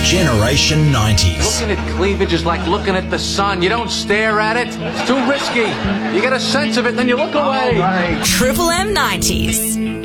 Generation 90s. Looking at cleavage is like looking at the sun. You don't stare at it. It's too risky. You get a sense of it, then you look away. Triple M 90s.